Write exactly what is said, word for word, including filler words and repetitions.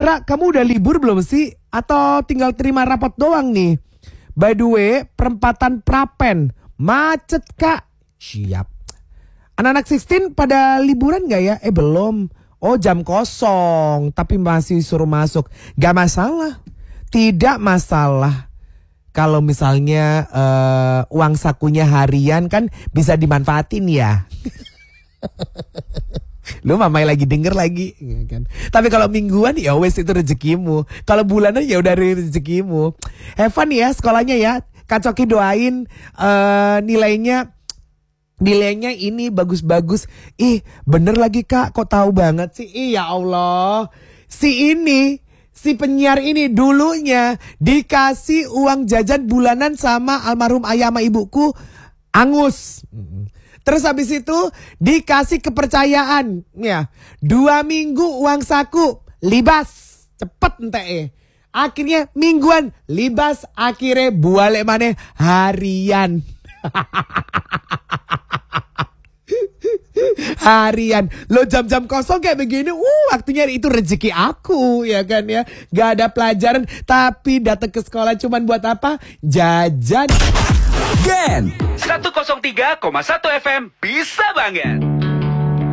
Ra, kamu udah libur belum sih? Atau tinggal terima rapot doang nih? By the way, perempatan Prapen. Macet kak. Siap. Anak-anak enam belas pada liburan gak ya? Eh belum. Oh jam kosong. Tapi masih suruh masuk. Gak masalah. Tidak masalah. Kalau misalnya uh, uang sakunya harian kan bisa dimanfaatin ya. Lu mamai lagi denger lagi kan. Tapi kalau mingguan ya wes itu rezekimu. Kalau bulanan ya udah rezekimu. Have fun ya sekolahnya ya. Kak Coki doain uh, nilainya nilainya ini bagus-bagus. Ih bener lagi kak, kok tahu banget sih. Ih ya Allah. Si ini si penyiar ini dulunya dikasih uang jajan bulanan sama almarhum ayah sama ibuku angus. Terus habis itu dikasih kepercayaan ya. Dua minggu uang saku libas. Cepet ente eh. Akhirnya mingguan libas. Akhirnya buale maneh harian. Harian. Lo jam-jam kosong kayak begini. Uh waktunya itu rezeki aku ya kan ya. Gak ada pelajaran. Tapi datang ke sekolah cuman buat apa? Jajan. Gen seratus tiga koma satu F M bisa banget.